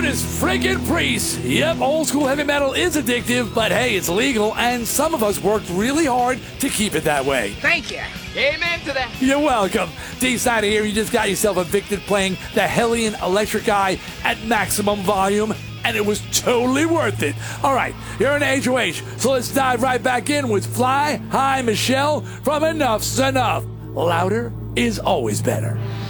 Judas friggin' Priest. Yep, old school heavy metal is addictive, but hey, it's legal, and some of us worked really hard to keep it that way. Thank you. Amen to that. You're welcome. D-side of here, you just got yourself evicted playing the Hellion Electric Eye at maximum volume, and it was totally worth it. All right, you're an HOH, so let's dive right back in with Fly High Michelle from Enough's Enough. Louder is always better.